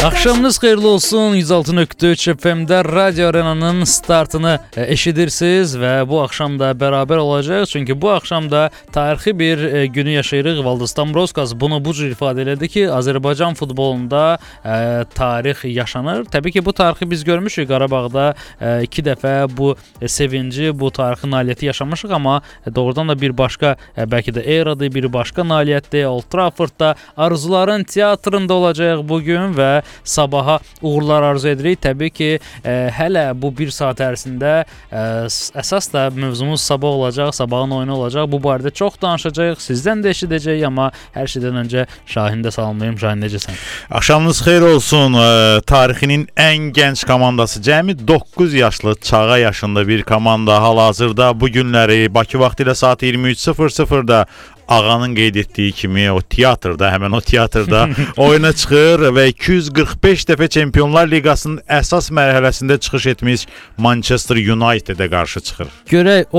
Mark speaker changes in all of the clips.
Speaker 1: Axşamınız xeyirli olsun. 106.3 FM-də Radio Arenanın startını eşidirsiniz və bu axşam da bərabər olacağıq. Çünki bu axşam da tarixi bir günü yaşayırıq. Valdis Dombrovskis bunu bu cür ifadə elədi ki, Azərbaycan futbolunda tarix yaşanır. Təbii ki, bu tarixi biz görmüşük. Qarabağda 2 dəfə bu sevinci, bu tarixi nailiyyəti yaşamışıq, amma doğrudan da bir başqa, bəlkə də eradır, bir başqa nailiyyətdir. Old Traffordda arzuların teatrında olacaq bugün və sabaha uğurlar arzu edirik. Təbii ki, hələ bu bir saat ərzində əsas da mövzumuz sabah olacaq, sabahın oyunu olacaq. Bu barədə çox danışacağıq, sizdən də eşidəcəyik, amma hər şeydən öncə Şahin də salamlayım. Şahin, necəsən?
Speaker 2: Axşamınız xeyir olsun. Tarixinin ən gənc komandası, cəmi 9 yaşlı çağa yaşında bir komanda hal-hazırda bu günləri Bakı vaxtı ilə saat 23:00-da Ağanın qeyd etdiyi kimi o teatrda, həmən o teatrda oyuna çıxır və 245 dəfə Çempionlar Liqasının əsas mərhələsində çıxış etmiş Manchester United-ə qarşı çıxır.
Speaker 1: Görək o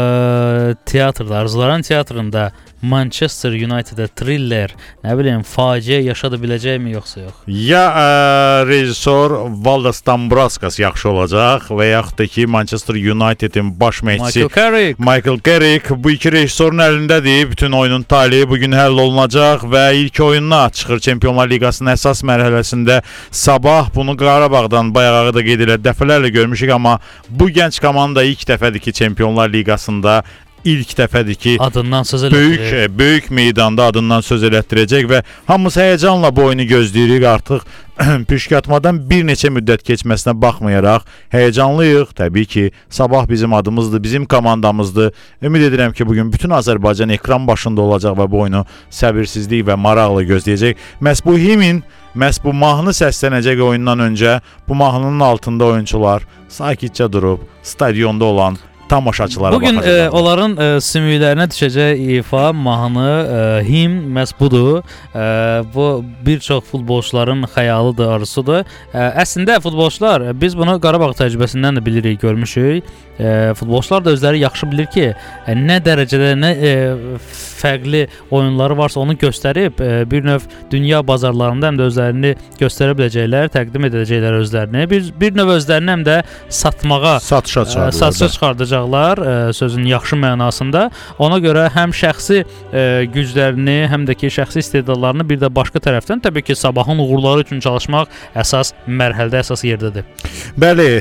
Speaker 1: teatrda, Arzuların teatrında Manchester United-ə thriller, nə bilim, faciə yaşada biləcəkmi yoxsa yox?
Speaker 2: Ya rejissor Valdis Dombrovskis yaxşı olacaq və yaxud da ki Manchester United-in baş məşqçisi Michael Carrick. Bu iki rejissorun əlindədir. Bütün oyunun talihi bugün həll olunacaq və ilk oyununa çıxır Çempionlar Liqasının əsas mərhələsində sabah. Bunu Qarabağdan bayağı da qeyd edilir, dəfələrlə görmüşük, amma bu gənc komanda ilk dəfədir ki Çempionlar Liqasında İlk dəfədir ki,
Speaker 1: adından söz elətdirir.
Speaker 2: Böyük meydanda adından söz elətdirəcək və hamımız həyəcanla bu oyunu gözləyirik. Artıq püşkatmadan bir neçə müddət keçməsinə baxmayaraq həyəcanlıyıq. Təbii ki, sabah bizim adımızdır, bizim komandamızdır. Ümid edirəm ki, bugün bütün Azərbaycan ekran başında olacaq və bu oyunu səbirsizlik və maraqla gözləyəcək. Məhz bu himn, məhz bu mahnı səslənəcək oyundan öncə. Bu mahnının altında oyunçular sakitcə durub stadionda olan tamaşaçılara
Speaker 1: bugün
Speaker 2: baxacaq.
Speaker 1: Onların sümüklərinə düşəcək ifa, mahnı, himn məhz budur. Bu bir çox futbolçuların xəyalıdır, arzusudur. Əslində futbolçular, biz bunu Qarabağ təcrübəsindən də bilirik, görmüşük. Futbolçular da özləri yaxşı bilir ki, nə dərəcədə, nə fərqli oyunları varsa onu göstərib bir növ dünya bazarlarında həm də özlərini göstərə biləcəklər, təqdim edəcəklər özlərini. Bir növ özlərini həm də satışa çıxardacaqlar sözün yaxşı mənasında. Ona görə həm şəxsi güclərini, həm də ki şəxsi istedadlarını, bir də başqa tərəfdən təbii ki sabahın uğurları üçün çalışmaq əsas mərhələdə, əsas yerdədir.
Speaker 2: Bəli,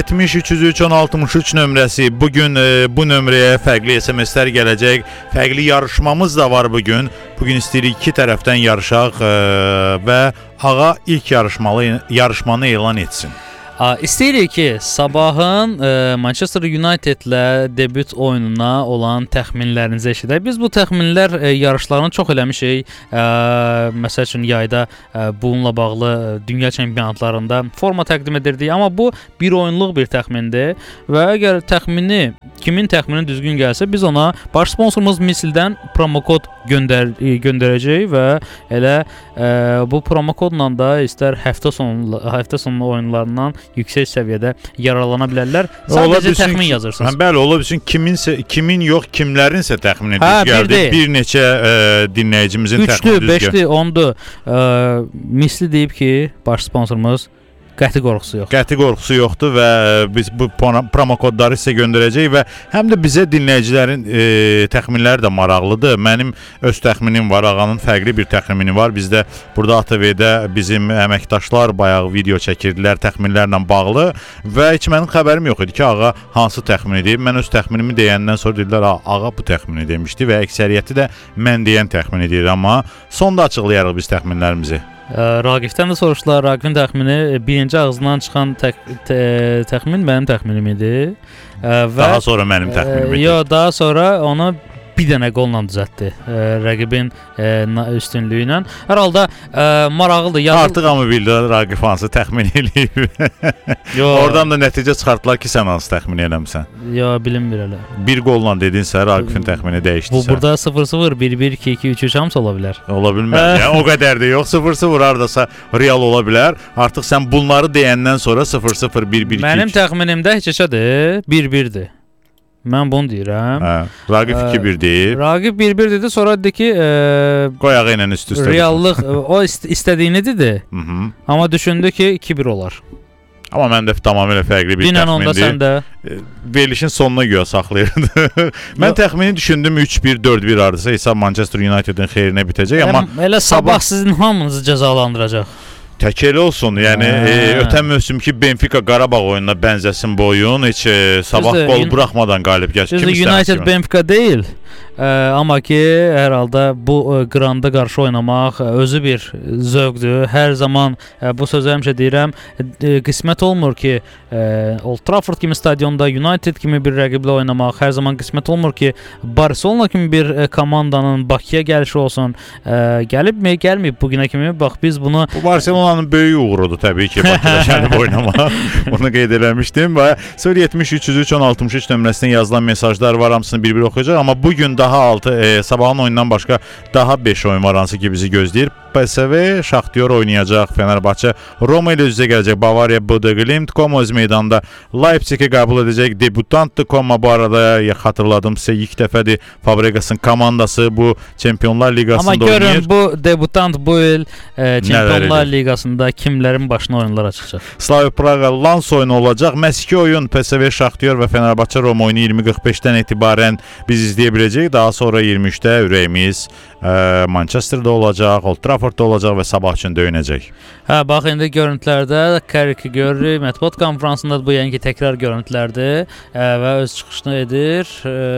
Speaker 2: 070-303-1063 nömrəsi. Bugün bu nömrəyə fərqli SMS-lər gələcək. Fərqli yarışmamız da var bugün. Bugün istəyirik iki tərəfdən yarışaq və ağa ilk yarışmanı elan etsin.
Speaker 1: İstəyirik ki, sabahın Manchester United-lə debüt oyununa olan təxminlərinizi eşidək. Biz bu təxminlər yarışlarını çox eləmişik. Məsəl üçün yayda bununla bağlı dünya çempionatlarında forma təqdim edirdik. Amma bu bir oyunluq bir təxmindir və əgər kimin təxmini düzgün gəlsə, biz ona baş sponsorumuz Misildən promokod göndərəcəyik və elə bu promokodla da istər həftə sonu oyunlarından yüksək səviyyədə yararlana bilərlər. Sadəcə təxmin yazırsınız.
Speaker 2: Bəli, ola bilsin kimin yox, kimlərinsə təxmini düz gəldi. Bir neçə dinləyicimizin təxmini düz gəldi.
Speaker 1: 3-dür, 5-dir, 10-dur. Misli deyib ki, baş sponsorumuz qəti qorxusu yox.
Speaker 2: Qəti qorxusu yoxdur və biz bu promokodları sizə göndərəcəyik və həm də bizə dinləyicilərin təxminləri də maraqlıdır. Mənim öz təxminim var, ağanın fərqli bir təxmini var. Bizdə burada ATV-də bizim əməkdaşlar bayağı video çəkirdilər təxminlərlə bağlı və heç mənim xəbərim yox idi ki, ağa hansı təxmini deyib. Mən öz təxminimi deyəndən sonra dedilər, ağa bu təxmini demişdi və əksəriyyəti də mən deyən təxmini deyir. Amma sonda açıqlayarıq biz təxminlərimizi.
Speaker 1: Raqifdən də soruşdular. Raqifin təxmini birinci ağzından çıxan təxmin mənim təxminim idi.
Speaker 2: Daha sonra mənim təxminim idi.
Speaker 1: Yox, daha sonra onu bir dənə qolla düzəltdi rəqibin üstünlüyü ilə. Hər halda maraqlıdır.
Speaker 2: Artıq hamı bildi Raqif hansı təxmin eləyib. Oradan da nəticə çıxartdılar ki, sən hansı təxmin eləmsən.
Speaker 1: Yox, bilinmir elə.
Speaker 2: Bir qolla dedinsə Raqifin təxmini dəyişdisə.
Speaker 1: Burada 0-0, 1-1, 2-2, 3-3 hamısı ola bilər.
Speaker 2: Ola bilməz. O qədər də yox. 0-0 hardasa real ola bilər. Artıq sən bunları deyəndən sonra 0-0, 1-1, 2-3.
Speaker 1: Mənim təxminimdə heç-heçədir, 1-1-dir. Mən bunu deyirəm.
Speaker 2: Hə, Raqib 2-1 deyib.
Speaker 1: Raqib 1-1 dedi, sonra dedi ki,
Speaker 2: qoyağı ilə üst-üstə.
Speaker 1: Reallıq o istədiyini dedi. Amma düşündü ki, 2-1 olar.
Speaker 2: Amma məndə tamamilə fərqli bir
Speaker 1: təxmindir. Dinən onda sən də
Speaker 2: verilişin sonuna görə saxlayırdı. Mən təxmini düşündüm 3-1, 4-1 ardısa hesab Manchester Unitedin xeyrinə bitəcək, amma
Speaker 1: elə sabah sizin hamınızı cəzalandıracaq.
Speaker 2: Tək elə olsun. Yəni ötən mövsümki Benfica Qarabağ oyununa bənzəsin bu oyun. Heç sabah qol buraxmadan qalib gəlsin.
Speaker 1: United Benfica deyil. Amma ki, hər halda bu qranda qarşı oynamaq özü bir zövqdür. Hər zaman bu sözü həmişə deyirəm, qismət olmur ki, Old Trafford kimi stadionda United kimi bir rəqiblə oynamaq, hər zaman qismət olmur ki, Barcelona kimi bir komandanın Bakıya gəlişi olsun. Gəlibmi, gəlməyib bugünə kimi? Bax, biz bunu...
Speaker 2: Bu Barcelona'nın böyük uğurudur təbii ki, Bakıda gəlib oynamaq. Bunu qeyd eləmişdim. 073-310-63 nömrəsindən yazılan mesajlar var, hamısını bir-bir oxuyacaq. Amma bugün daha altı, sabahın oyundan başqa daha 5 oyun var, hansı ki bizi gözləyir. PSV Şaxtyor oynayacaq, Fenerbahçe Roma ilə üz-üzə gələcək, Bavariya BD Glimt, Como öz meydanda Leipzigi qəbul edəcək, debutantdır Como, bu arada xatırladım sizə, ilk dəfədir Fabregas'ın komandası bu Çempionlar Liqasında oynayır.
Speaker 1: Amma görün bu debutant bu il Çempionlar Liqasında kimlərin başına oyunlar açacaq.
Speaker 2: Slavia Praga Lens oyunu olacaq, məhz 2 oyun PSV Şaxtyor və Fenerbahçe Roma oyunu 20:45-dən etibarən biz izləyə biləcəyik, daha sonra 23-də ürəyimiz Manchester'da olacaq, Old Trafford'da olacaq və sabah üçün döyünəcək.
Speaker 1: Hə, bax indi görüntülərdə Carrick görürük, mətbuat konfransında bu yəni ki təkrar görüntülərdir və öz çıxışını edir.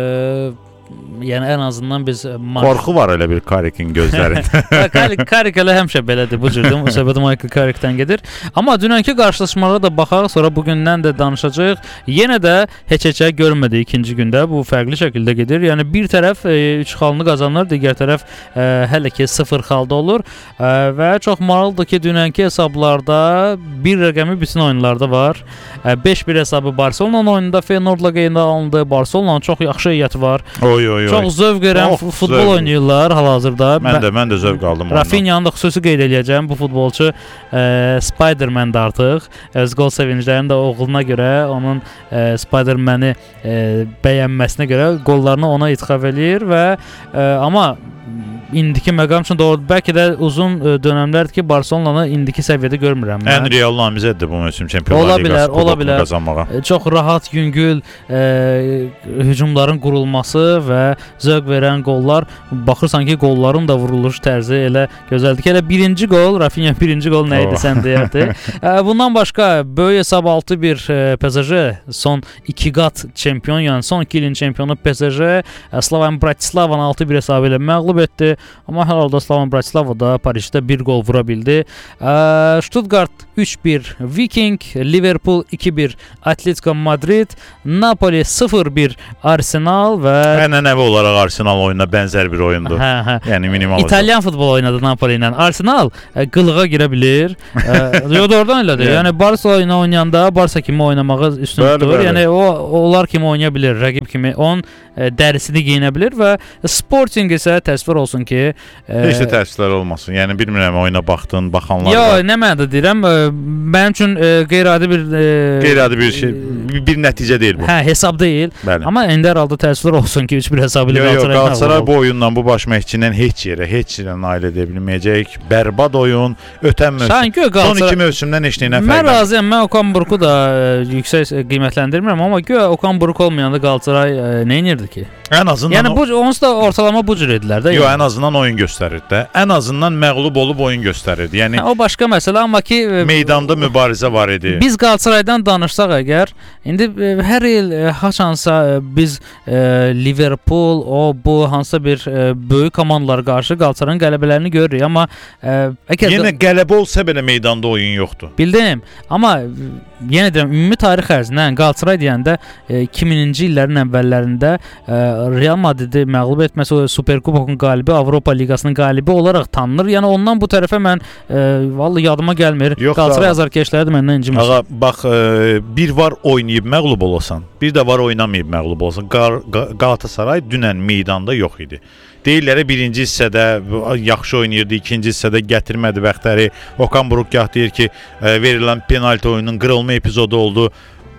Speaker 1: Yəni ən azından biz
Speaker 2: qorxu var elə bir Carrick'in gözlərində.
Speaker 1: Carrick elə həmişə belədir bu cürdür. Söhbət Michael Carrick'dən gedir. Amma dünənki qarşılaşmalara da baxaq, sonra bugündən də danışacağıq. Yenə də heç-heçə görmədi ikinci gündə. Bu fərqli şəkildə gedir. Yəni bir tərəf 3 xalını qazanır, digər tərəf hələ ki 0 xalda olur və çox maraqlıdır ki, dünənki hesablarda bir rəqəmi bütün oyunlarda var. 5-1 hesabı Barcelona'nın oyununda Feyenoordla qeydə alındı. Barcelona'nın çox yaxşı heyəti var. Çox zövq verən futbol oynayırlar hal-hazırda.
Speaker 2: Mən də zövq aldım ondan.
Speaker 1: Rafinha'nı da xüsusi qeyd edəcəm. Bu futbolçu Spider-Man-də artıq. Öz qol sevinclərinin də oğluna görə, onun Spider-Man-i bəyənməsinə görə qollarını ona ithaf eləyir və amma indiki məqam üçün doğru. Bəlkə də uzun dönəmlərdir ki, Barcelona'nı indiki səviyyədə görmürəm mən.
Speaker 2: Ən real namizəddir bu mövsüm Çempionlar Liqası kubokunu qazanmağa.
Speaker 1: Çox rahat, yüngül hücumların qurulması və zövq verən qollar. Baxırsan ki, qolların da vuruluş tərzi elə gözəldir ki, elə birinci qol, Rafinha birinci qol nə idi sən deyərdi. Bundan başqa böyük hesab 6-1 PSG son 2 qat çempion, yəni son 2 ilin çempionu PSG Slovan Bratislavanı 6-1 hesabı ilə məğlub etdi. Amma hər halda Slovan Bratislava da Parisdə bir qol vura bildi. Stuttgart 3-1 Viking, Liverpool 2-1 Atletico Madrid, Napoli 0-1 Arsenal və
Speaker 2: ənənəvi olaraq Arsenal oyununa bənzər bir oyundur. Yəni minimal.
Speaker 1: İtalyan futbol oynadı Napoli ilə. Arsenal qılığa girə bilir. Doğrudan elədir. Yəni Barça ilə oynayanda Barça kimi oynamağı üstün tutur. Yəni onlar kimi oynaya bilər, rəqib kimi onun dərisini geyinə bilər və Sporting isə təsvir olsun ki,
Speaker 2: heç də təəssüflər olmasın. Yəni bilmirəm oyuna baxdın, baxanlar.
Speaker 1: Yox, nə mənada deyirəm, mənim üçün qeyri-adi
Speaker 2: bir şey, bir nəticə deyil bu.
Speaker 1: Hə, hesab deyil.
Speaker 2: Bəli.
Speaker 1: Amma indi hər halda təəssüflər olsun ki, 3-1 hesabı ilə
Speaker 2: Qalatasaray bu oyundan, bu baş məşqçindən heç yerə nail edə bilməyəcək. Bərbad oyun, ötən mövsüm. Son 2 mövsümdən heç nəyinə fərqlənmir.
Speaker 1: Mən razıyam. Mən Okan Buruk'u da yüksək qiymətləndirmirəm, amma güya Okan Buruk olmayanda Qalatasaray nə edirdi ki?
Speaker 2: Ən azından
Speaker 1: yəni bu onsuz da ortalama bu cür edilər də.
Speaker 2: Yox, ən azından oyun göstərirdi də. Ən azından məğlub olub oyun göstərirdi. Yəni
Speaker 1: o başqa məsələ, amma ki
Speaker 2: meydanda mübarizə var idi.
Speaker 1: Biz Qalatasaraydan danışsaq əgər, indi hər il haçansa biz Liverpool, bu hansısa bir böyük komandalara qarşı Qalatasarayın qələbələrini görürük, amma əgər
Speaker 2: yenə qələbə olsa belə meydanda oyun yoxdur.
Speaker 1: Bildim, amma yenə deyirəm, ümumi tarix ərzində Qalatasaray deyəndə 2000-ci illərin əvvəllərində Real Madridi məğlub etməsi, Superkubokun qalibi, Avropa Liqasının qalibi olaraq tanınır. Yəni ondan bu tərəfə mən vallahi yadıma gəlmir. Qalatasaray azarkeşləri də məndən incimir.
Speaker 2: Ağa, bax, bir var oynayıb məğlub olasan, bir də var oynamayıb məğlub olasan. Qalatasaray dünən meydanda yox idi. Deyirlər birinci hissədə yaxşı oynayırdı, ikinci hissədə gətirmədi bəxtləri. Okan Buruk gah deyir ki, verilən penalti oyunun qırılma epizodu oldu.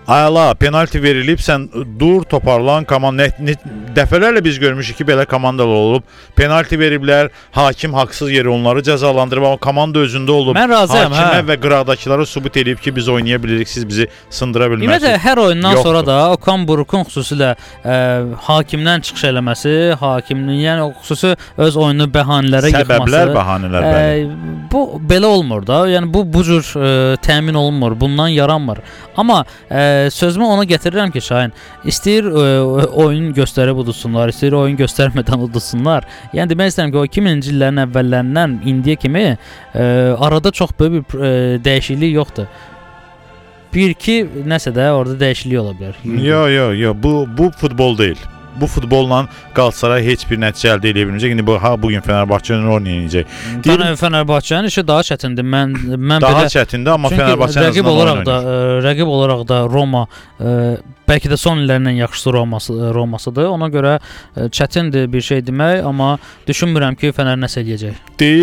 Speaker 2: Ayala, penalti verilib, sən dur, toparlan, komanda dəfələrlə biz görmüşük ki, belə komandalar olub. Penalti veriblər, hakim haqsız yerə onları cəzalandırıb, amma komanda özündə olub.
Speaker 1: Mən razıyam,
Speaker 2: Hakimə və qıraqdakılara sübut edib ki, biz oynaya bilirik, siz bizi sındıra bilmərsiniz.
Speaker 1: Ümumiyyətlə, hər oyundan sonra da Okan Burukun xüsusilə hakimdən çıxış eləməsi, hakimin, yəni xüsusi öz oyunu bəhanələrə yıxması.
Speaker 2: Səbəblər, bəhanələr, bəli.
Speaker 1: Bu belə olmur da. Yəni bu cür təmin olunmur, bundan yaranmır. Amma sözümü ona gətirirəm ki, Şahin, istəyir oyun göstərib uduzsunlar, istəyir oyun göstərmədən uduzsunlar. Yəni demək istəyirəm ki, o 2000-ci illərin əvvəllərindən indiyə kimi arada çox böyük bir dəyişiklik yoxdur. Bir-iki nəsə də orada dəyişiklik ola bilər.
Speaker 2: Yox, bu futbol deyil. Bu futbolla Qalatasaray heç bir nəticə əldə edə bilməyəcək. İndi bu gün Fenerbahçe'nin oynayacaq.
Speaker 1: Fenerbahçe'nin işi daha çətindir. Mən
Speaker 2: daha çətindir, amma Fenerbahçe
Speaker 1: rəqib olaraq da Roma bəlkə də son illərinin yaxşısı Romasıdır. Ona görə çətindir bir şey demək, amma düşünmürəm ki, Fener nəsə eləyəcək.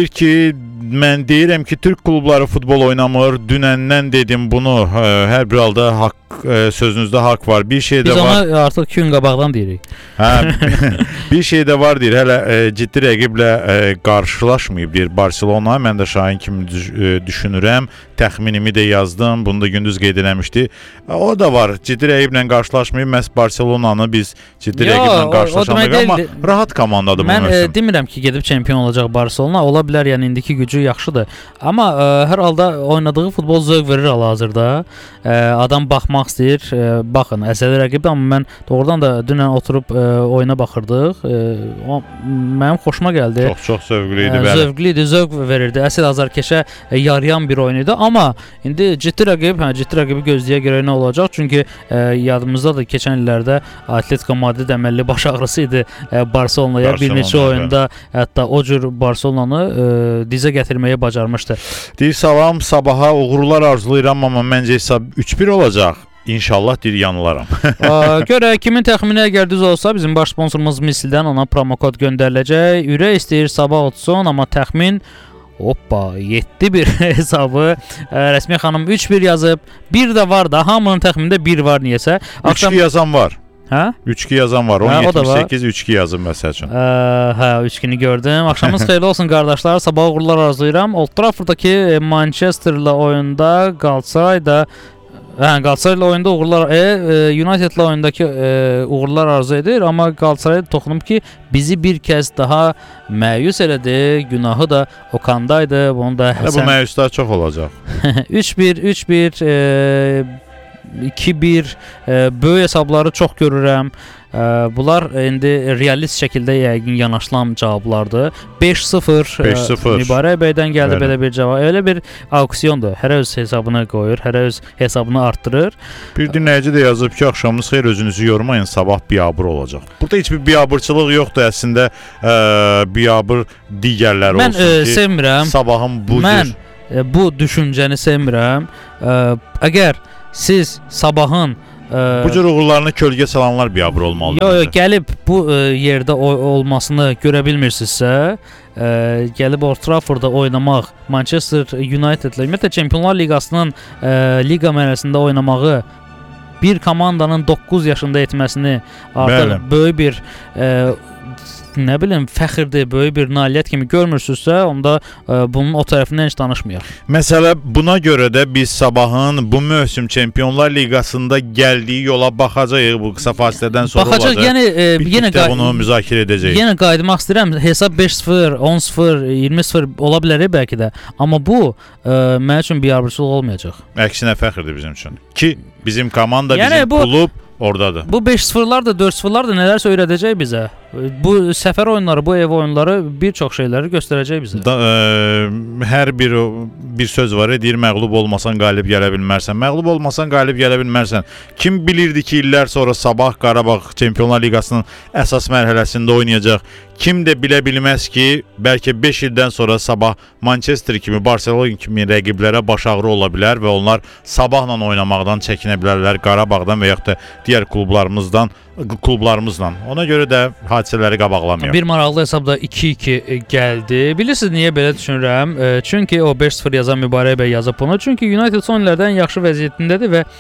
Speaker 2: Mən deyirəm ki, Türk klubları futbol oynamır. Dünəndən dedim bunu. Hər bir halda sözünüzdə haqq var. Bir şey də var.
Speaker 1: Biz ona artıq 2 gün qabaqdan deyirik.
Speaker 2: Bir şey də var deyir. Hələ ciddi rəqiblə qarşılaşmayıb deyir Barselona. Mən də Şahin kimi düşünürəm. Təxminimi də yazdım. Bunu da gündüz qeyd eləmişdi. O da var. Ciddi rəqiblə qarşılaşmayıb. Məhz Barselonanı biz ciddi rəqiblə qarşılaşamayıq, amma rahat komandadır bu mövsüm.
Speaker 1: Mən demirəm ki, gedib çempion olacaq Barselona. Ola bilər, yəni indiki gücü yaxşıdır. Amma hər halda oynadığı futbol zövq verir hal-hazırda. Adam baxmaq istəyir. Baxın, əsəli rəqibdir, amma mən doğrudan da dünən oturub oyuna baxırdıq. Mənim xoşuma gəldi.
Speaker 2: Çox zövqlü idi, bəli.
Speaker 1: Zövqlü idi, zövq verirdi. Əsl azarkeşə yarayan bir oyun idi. Amma indi ciddi rəqibi gözləyə görə nə olacaq? Çünki yadımızdadır, keçən illərdə Atletico Madrid əməlli baş ağrısı idi Barselonaya. Bir neçə oyunda hətta o cür Barselonanı dizə gətirməyi bacarmışdı.
Speaker 2: Deyir, salam, sabaha uğurlar arzulayıram, amma məncə hesab 3-1 olacaq. İnşallah deyir, yanılaram.
Speaker 1: Görə kimin təxmini əgər düz olsa, bizim baş sponsorumuz Misildən ona promokod göndəriləcək. Ürək istəyir sabah olsun, amma təxmin 7-1 hesabı rəsmi xanım 3-1 yazıb. Bir də var da, hamının təxminində 1 var niyəsə.
Speaker 2: 3-2 yazan var.
Speaker 1: Hə?
Speaker 2: 3-2 yazan var. 10-78 3-2 yazın məsəl üçün.
Speaker 1: 3-2-ni gördüm. Axşamınız xeyirli olsun qardaşlar. Sabah uğurlar arzulayıram. Old Trafford'dakı Manchester'la oyunda Galatasaray'da Galatasaray'la oyunda uğurlar, United'la oyundakı uğurlar arzu edir, amma Galatasaray'a toxunub ki, bizi bir kəs daha məyus elədi. Günahı da Okandaydı. Bunu da
Speaker 2: bu məyuslar çox olacaq.
Speaker 1: 3-1, 2-1 böyük hesabları çox görürəm. Bunlar indi realist şəkildə yəqin yanaşılan cavablardır. 5-0 Mübarək bəydən gəldi belə bir cavab. Elə bir auksiondur. Hərə öz hesabını qoyur, hərə öz hesabını artdırır.
Speaker 2: Bir dinləyici də yazıb ki, axşamınız xeyir, özünüzü yormayın, sabah biabır olacaq. Burada heç bir biabırçılıq yoxdur əslində. Biabır digərləri olsun ki,
Speaker 1: mən sevmirəm.
Speaker 2: Sabahın bu
Speaker 1: cür. Mən bu düşüncəni sevmirəm. Əgər siz sabahın
Speaker 2: bu cür uğurlarını kölgə salanlar biabır olmalıdır.
Speaker 1: Gəlib bu yerdə olmasını görə bilmirsinizsə, gəlib Old Trafford'da oynamaq, Manchester United'la, ümumiyyətlə Çempionlar Liqasının liqa mərhələsində oynamağı, bir komandanın 9 yaşında etməsini artıq böyük bir fəxirdir, böyük bir nailiyyət kimi görmürsünüzsə, onda bunun o tərəfindən heç danışmayaq.
Speaker 2: Məsələ buna görə də biz sabahın bu mövsüm Çempionlar Liqasında gəldiyi yola baxacağıq. Bu qısa fasilədən sonra olacaq.
Speaker 1: Yəni
Speaker 2: bunu müzakirə edəcəyik.
Speaker 1: Yenə qayıtmaq istəyirəm. Hesab 5-0, 10-0, 20-0 ola bilər bəlkə də. Amma bu mənim üçün biabırçılıq olmayacaq.
Speaker 2: Əksinə fəxirdir bizim üçün. Ki bizim komanda, bizim klub oradadır.
Speaker 1: Bu 5-0'lar da 4-0'lar da nələrsə öyrədəcək bizə. Bu səfər oyunları, bu ev oyunları bir çox şeyləri göstərəcək bizə.
Speaker 2: Hər bir söz var, deyir, məğlub olmasan qalib gələ bilmərsən. Məğlub olmasan qalib gələ bilmərsən. Kim bilirdi ki, illər sonra Sabah Qarabağ Çempionlar Liqasının əsas mərhələsində oynayacaq? Kim də bilə bilməz ki, bəlkə 5 ildən sonra Sabah Manchester kimi, Barcelona kimi rəqiblərə baş ağrı ola bilər və onlar Sabahla oynamaqdan çəkinə bilərlər, Qarabağdan və yaxud da digər klublarımızdan klublarımızla. Ona görə də hadisələri qabaqlamayaq.
Speaker 1: Bir maraqlı hesabda 2-2 gəldi. Bilirsiniz niyə belə düşünürəm? Çünki o 5-0 yazan Mübarək bəy yazıb bunu. Çünki United son illərdən yaxşı vəziyyətindədir və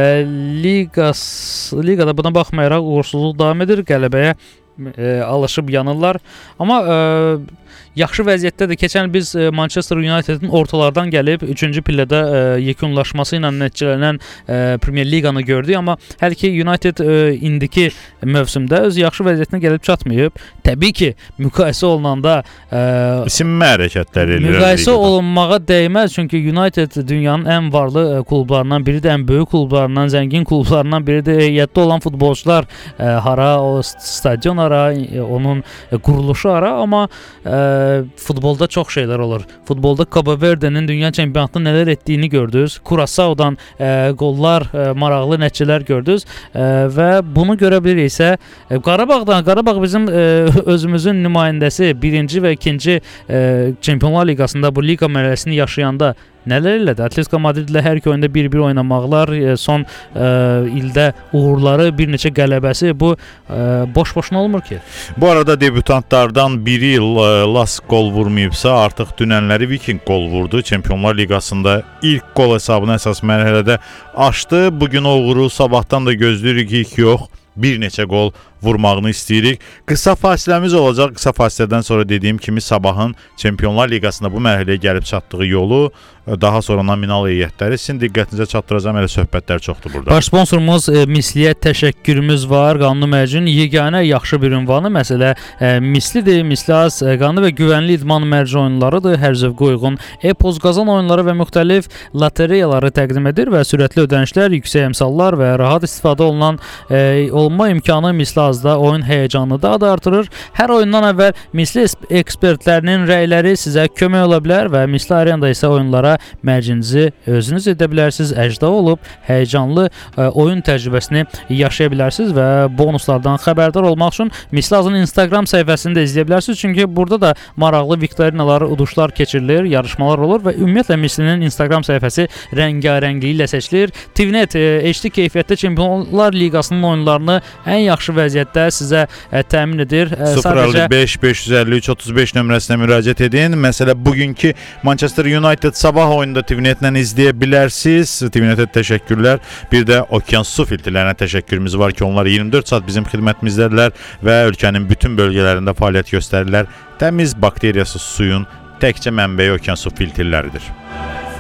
Speaker 1: liqada buna baxmayaraq uğursuzluq davam edir. Qələbəyə alışıb yanırlar. Amma yaxşı vəziyyətdədir. Keçən biz Manchester Unitedin ortalardan gəlib 3-cü pillədə yekunlaşması ilə nəticələnən Premier Liqanı gördük. Amma hələ ki United indiki mövsümdə öz yaxşı vəziyyətinə gəlib çatmayıb. Təbii ki, müqayisə olunanda
Speaker 2: isinmə hərəkətləri eləyir.
Speaker 1: Müqayisə olunmağa dəyməz. Çünki United dünyanın ən varlı klublarından biridir, ən böyük klublarından, zəngin klublarından biridir. Heyətdə olan futbolçular hara, o stadion hara, onun quruluşu hara, amma futbolda çox şeylər olur. Futbolda Cabo Verde'nin dünya çempionatında nələr etdiyini gördünüz. Curaçao'dan qollar, maraqlı nəticələr gördünüz və bunu görə biliriksə Qarabağ bizim özümüzün nümayəndəsi 1-ci və 2-ci Çempionlar Liqasında bu liqa mərhələsini yaşayanda nələr elədi? Atletico Madridlə hər iki oyunda 1-1 oynamaqlar, son ildə uğurları, bir neçə qələbəsi, bu boş-boşuna olmur ki.
Speaker 2: Bu arada debütantlardan biri Las qol vurmayıbsa, artıq dünənləri Viking qol vurdu. Çempionlar Liqasında ilk qol hesabını əsas mərhələdə açdı. Bugün o uğuru sabahdan da gözləyirik, ilk yox. Bir neçə qol vurmağını istəyirik. Qısa fasiləmiz olacaq. Qısa fasilədən sonra dediyim kimi Sabahın Çempionlar Liqasında bu mərhələyə gəlib çatdığı yolu, daha sonra nominal heyətləri sizin diqqətinizə çatdıracağım. Elə söhbətlər çoxdur burada.
Speaker 1: Baş sponsorumuz Misliyə təşəkkürümüz var. Qanlı mərcinin yeganə yaxşı bir ünvanı məsələ Mislidir. Misli az qanlı və güvənli idman mərci oyunlarıdır. Hər zövqə uyğun e-poz qazan oyunları və müxtəlif lotereyaları təqdim edir və sürətli ödənişlər, yüksək əmsallar və rahat istifadə olma imkanı Misli azda oyun həyəcanını daha da artırır. Hər oyundan əvvəl Misli ekspertlərinin rəyləri sizə kömək ola bilər və Misli Arenada isə oyunlara mərcinizi özünüz edə bilərsiniz. Əcda olub həyəcanlı oyun təcrübəsini yaşaya bilərsiniz və bonuslardan xəbərdar olmaq üçün Misli Azın Instagram səhifəsini də izləyə bilərsiniz. Çünki burada da maraqlı viktorinalar, uduşlar keçirilir, yarışmalar olur və ümumiyyətlə Mislinin Instagram səhifəsi rəngarəngliyi ilə seçilir. TVNet HD keyfiyyətdə Çempionlar Liqasının oyunlarını ən yaxşı vəziyyətdə sizə təmin edir.
Speaker 2: 055 553 35 nömrəsinə müraciət edin. Məsələ bugünkü Manchester United Sabah oyununda TVNet-lə izləyə bilərsiniz. TVNet-ə təşəkkürlər. Bir də Okean su filtrlərinə təşəkkürümüz var ki, onlar 24 saat bizim xidmətimizdədirlər və ölkənin bütün bölgələrində fəaliyyət göstərirlər. Təmiz bakteriyasız suyun təkcə mənbəyi Okean su filtrləridir.